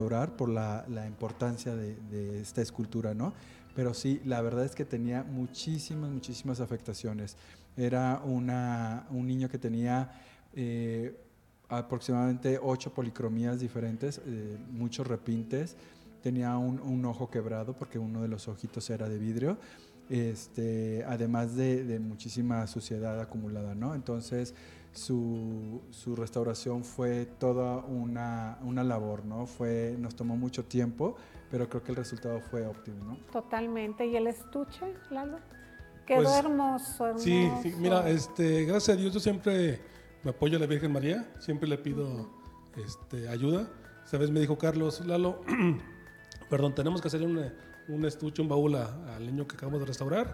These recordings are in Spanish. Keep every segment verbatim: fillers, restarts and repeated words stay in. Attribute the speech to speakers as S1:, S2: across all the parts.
S1: restaurar por la, la importancia de, de esta escultura, ¿no? Pero sí, la verdad es que tenía muchísimas, muchísimas afectaciones. Era una, un niño que tenía eh, aproximadamente ocho policromías diferentes, eh, muchos repintes, tenía un, un ojo quebrado porque uno de los ojitos era de vidrio, este, además de, de muchísima suciedad acumulada, ¿no? Entonces su, su restauración fue toda una, una labor, ¿no? Fue, nos tomó mucho tiempo, pero creo que el resultado fue óptimo, ¿no?
S2: Totalmente. ¿Y el estuche, Lalo? Quedó
S3: Pues,
S2: hermoso, hermoso.
S3: Sí, sí, mira, este, gracias a Dios yo siempre me apoyo a la Virgen María, siempre le pido uh-huh. este, ayuda. Esta vez me dijo Carlos, Lalo, perdón, tenemos que hacer un, un estuche, un baúl a, al niño que acabamos de restaurar.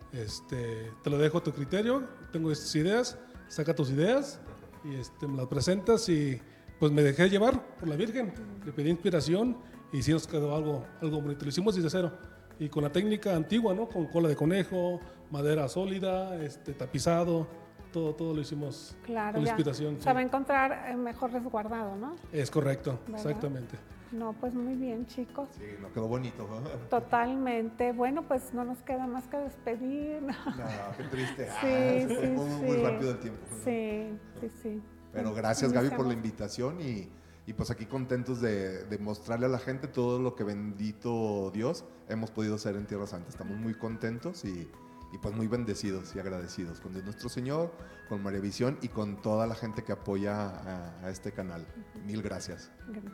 S3: Este, te lo dejo a tu criterio, tengo estas ideas, saca tus ideas y este, me las presentas y pues me dejé llevar por la Virgen, le pedí inspiración y sí nos quedó algo, algo bonito, lo hicimos desde cero y con la técnica antigua, ¿no? Con cola de conejo, madera sólida, este, tapizado, todo, todo lo hicimos
S2: claro,
S3: con
S2: ya.
S3: inspiración.
S2: Se
S3: sí.
S2: va a encontrar mejor resguardado, ¿no?
S3: Es correcto,
S2: ¿verdad?
S3: Exactamente.
S2: No, pues muy bien, chicos.
S4: Sí, no quedó bonito, ¿no?
S2: Totalmente. Bueno, pues no nos queda más que despedir.
S4: No, qué triste.
S2: Sí,
S4: ah, se
S2: sí,
S4: fue muy,
S2: sí.
S4: muy rápido el tiempo.
S2: Sí, sí, sí.
S4: Pero gracias, Gaby, por la invitación y, y pues aquí contentos de, de mostrarle a la gente todo lo que bendito Dios hemos podido hacer en Tierra Santa. Estamos muy contentos y, y pues muy bendecidos y agradecidos con Dios nuestro Señor, con María Visión y con toda la gente que apoya a, a este canal. Mil gracias.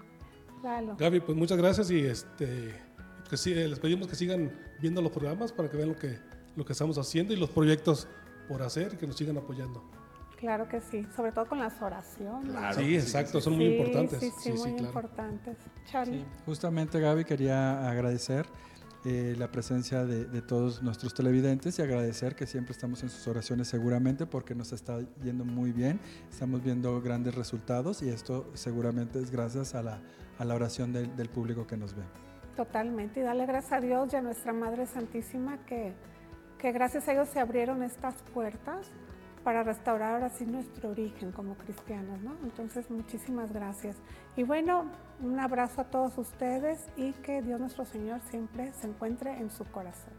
S2: Claro.
S3: Gaby, pues muchas gracias y este, que sí, les pedimos que sigan viendo los programas para que vean lo que, lo que estamos haciendo y los proyectos por hacer y que nos sigan apoyando.
S2: Claro que sí, sobre todo con las oraciones.
S3: Claro, sí, exacto, sí, son sí, muy importantes.
S2: Sí, sí, sí, muy sí, claro. importantes. Charlie.
S1: Sí, justamente, Gaby, quería agradecer eh, la presencia de, de todos nuestros televidentes y agradecer que siempre estamos en sus oraciones seguramente porque nos está yendo muy bien, estamos viendo grandes resultados y esto seguramente es gracias a la, a la oración del, del público que nos ve.
S2: Totalmente, y darle gracias a Dios y a nuestra Madre Santísima que, que gracias a ellos se abrieron estas puertas para restaurar ahora sí nuestro origen como cristianos, ¿no? Entonces, muchísimas gracias. Y bueno, un abrazo a todos ustedes y que Dios nuestro Señor siempre se encuentre en su corazón.